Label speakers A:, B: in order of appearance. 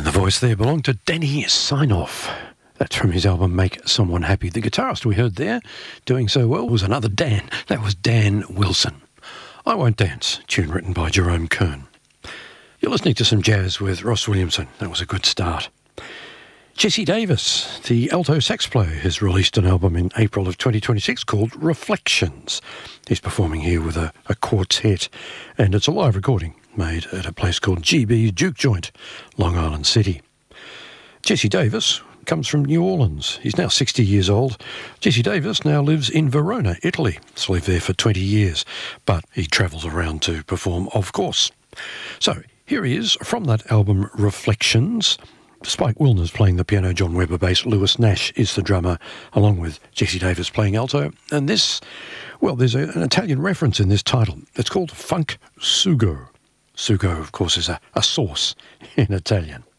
A: And the voice there belonged to Danny Signoff. That's from his album Make Someone Happy. The guitarist we heard there doing so well was another Dan. That was Dan Wilson. I Won't Dance, tune written by Jerome Kern. You're listening to some jazz with Ross Williamson. That was a good start. Jesse Davis, the alto sax player, has released an album in April of 2026 called Reflections. He's performing here with a quartet, and it's a live recording made at a place called GB's Juke Joint, Long Island City. Jesse Davis comes from New Orleans. He's now 60 years old. Jesse Davis now lives in Verona, Italy. He's lived there for 20 years, but he travels around to perform, of course. So here he is from that album Reflections. Spike Wilner's playing the piano, John Webber bass, Lewis Nash is the drummer, along with Jesse Davis playing alto. And this, well, there's an Italian reference in this title. It's called Funk Sugo. Sugo, of course, is a sauce in Italian.